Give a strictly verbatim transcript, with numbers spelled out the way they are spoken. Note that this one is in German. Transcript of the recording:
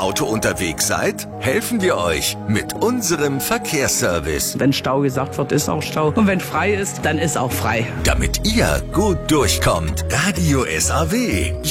Auto unterwegs seid? Helfen wir euch mit unserem Verkehrsservice. Wenn Stau gesagt wird, ist auch Stau. Und wenn frei ist, dann ist auch frei. Damit ihr gut durchkommt. Radio S A W.